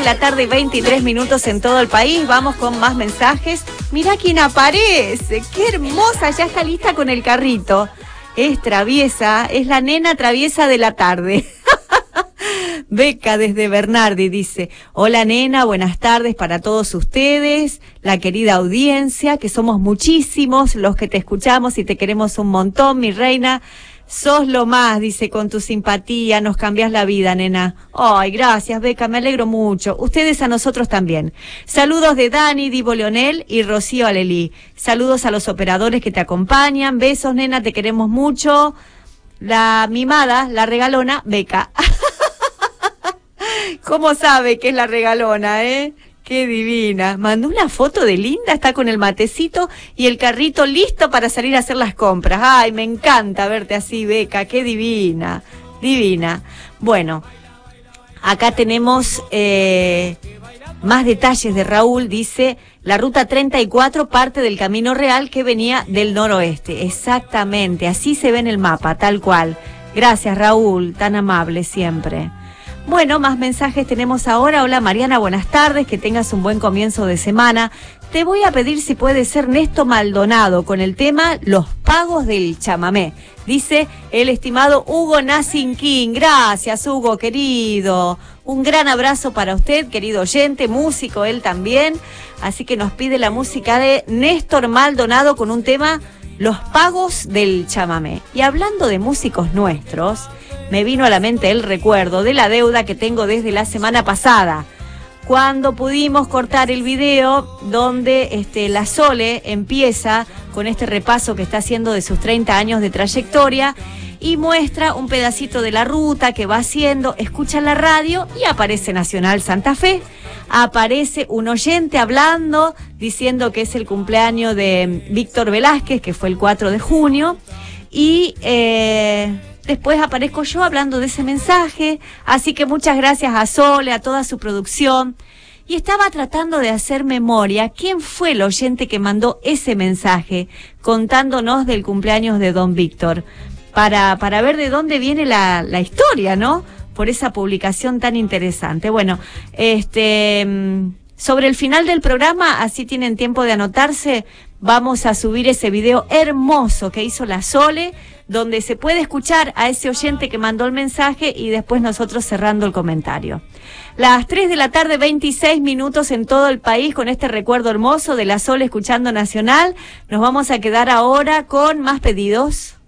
de la tarde, 23 minutos en todo el país. Vamos con más mensajes. Mirá quién aparece, qué hermosa, ya está lista con el carrito. Es traviesa, es la nena traviesa de la tarde. Beca desde Bernardi dice: hola nena, buenas tardes para todos ustedes, la querida audiencia, que somos muchísimos los que te escuchamos y te queremos un montón, mi reina. Sos lo más, dice, con tu simpatía nos cambias la vida, nena. Ay, gracias, Beca, me alegro mucho. Ustedes a nosotros también. Saludos de Dani, Divo Leonel y Rocío Alelí. Saludos a los operadores que te acompañan. Besos, nena, te queremos mucho. La mimada, la regalona, Beca. ¿Cómo sabe que es la regalona, Qué divina. Mandó una foto de Linda, está con el matecito y el carrito listo para salir a hacer las compras. Ay, me encanta verte así, Beca, qué divina, divina. Bueno, acá tenemos más detalles de Raúl. Dice: la ruta 34 parte del Camino Real que venía del noroeste. Exactamente, así se ve en el mapa, tal cual. Gracias, Raúl, tan amable siempre. Bueno, más mensajes tenemos ahora. Hola Mariana, buenas tardes, que tengas un buen comienzo de semana. Te voy a pedir si puede ser Néstor Maldonado con el tema Los Pagos del Chamamé. Dice el estimado Hugo Nasinquín. Gracias, Hugo, querido. Un gran abrazo para usted, querido oyente, músico él también. Así que nos pide la música de Néstor Maldonado con un tema Los Pagos del Chamamé. Y hablando de músicos nuestros, me vino a la mente el recuerdo de la deuda que tengo desde la semana pasada, cuando pudimos cortar el video donde la Sole empieza con este repaso que está haciendo de sus 30 años de trayectoria y muestra un pedacito de la ruta que va haciendo, escucha la radio y aparece Nacional Santa Fe, aparece un oyente hablando, diciendo que es el cumpleaños de Víctor Velázquez, que fue el 4 de junio, y después aparezco yo hablando de ese mensaje, así que muchas gracias a Sole, a toda su producción. Y estaba tratando de hacer memoria, ¿quién fue el oyente que mandó ese mensaje contándonos del cumpleaños de don Víctor? Para ver de dónde viene la historia, ¿no? Por esa publicación tan interesante. Bueno, sobre el final del programa, así tienen tiempo de anotarse, vamos a subir ese video hermoso que hizo la Sole, donde se puede escuchar a ese oyente que mandó el mensaje y después nosotros cerrando el comentario. Las 3 de la tarde, 26 minutos en todo el país con este recuerdo hermoso de la Sole escuchando Nacional. Nos vamos a quedar ahora con más pedidos.